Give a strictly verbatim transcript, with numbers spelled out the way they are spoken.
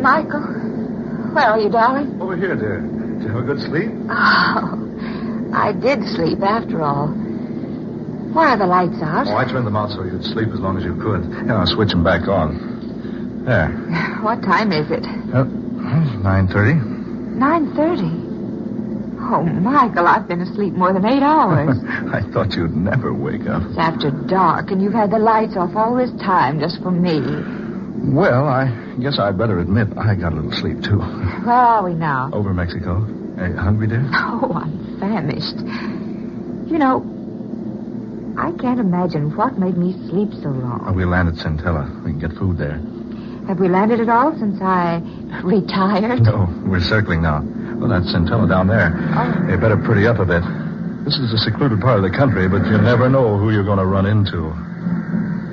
Michael. Where are you, darling? Over here, dear. Did you have a good sleep? Oh, I did sleep after all. Why are the lights out? Oh, I turned them out so you'd sleep as long as you could. And I'll switch them back on. There. What time is it? Uh, nine thirty. nine thirty? Oh, Michael, I've been asleep more than eight hours. I thought you'd never wake up. It's after dark, and you've had the lights off all this time just for me. Well, I guess I'd better admit I got a little sleep, too. Where are we now? Over Mexico. Hey, hungry, dear? Oh, I'm famished. You know, I can't imagine what made me sleep so long. Oh, we land at Centella. We can get food there. Have we landed at all since I retired? No, we're circling now. Well, that's Centella down there. Oh. You better pretty up a bit. This is a secluded part of the country, but you never know who you're going to run into.